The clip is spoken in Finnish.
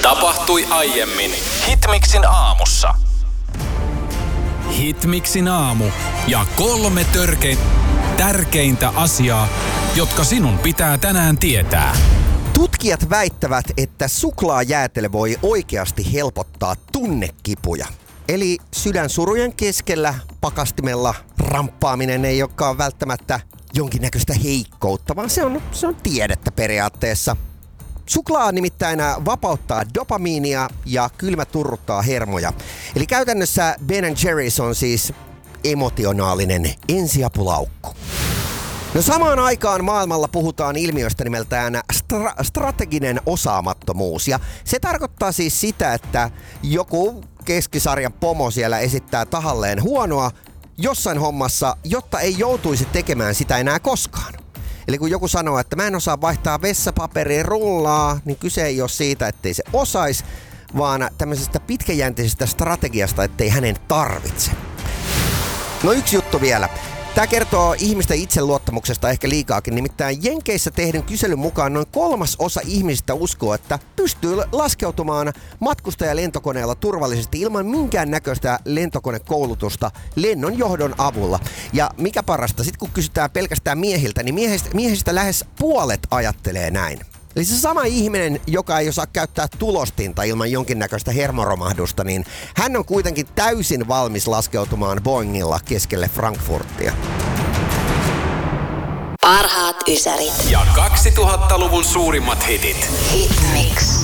Tapahtui aiemmin Hitmixin aamussa. Hitmixin aamu ja 3 tärkeintä asiaa, jotka sinun pitää tänään tietää. Tutkijat väittävät, että suklaajäätelö voi oikeasti helpottaa tunnekipuja. Eli sydänsurujen keskellä pakastimella ramppaaminen ei olekaan välttämättä jonkinnäköistä heikkoutta, vaan se on tiedettä periaatteessa. Suklaa nimittäin vapauttaa dopamiinia ja kylmä turruttaa hermoja. Eli käytännössä Ben & Jerry's on siis emotionaalinen ensiapulaukku. No samaan aikaan maailmalla puhutaan ilmiöstä nimeltään strateginen osaamattomuus. Ja se tarkoittaa siis sitä, että joku keskisarjan pomo siellä esittää tahalleen huonoa jossain hommassa, jotta ei joutuisi tekemään sitä enää koskaan. Eli kun joku sanoo, että mä en osaa vaihtaa vessapaperin rullaa, niin kyse ei ole siitä, ettei se osaisi, vaan tämmöisestä pitkäjänteisestä strategiasta, ettei hänen tarvitse. No yksi juttu vielä. Tämä kertoo ihmisten itseluottamuksesta ehkä liikaakin, nimittäin Jenkeissä tehdyn kyselyn mukaan noin 1/3 ihmisistä uskoo, että pystyy laskeutumaan matkustajalentokoneella turvallisesti ilman minkään näköistä lentokonekoulutusta lennonjohdon avulla. Ja mikä parasta, sit kun kysytään pelkästään miehiltä, niin miehistä lähes puolet ajattelee näin. Eli se sama ihminen, joka ei osaa käyttää tulostinta ilman jonkinnäköistä hermoromahdusta, niin hän on kuitenkin täysin valmis laskeutumaan Boeingilla keskelle Frankfurtia. Parhaat ysärit. Ja 2000-luvun suurimmat hitit. Hitmix.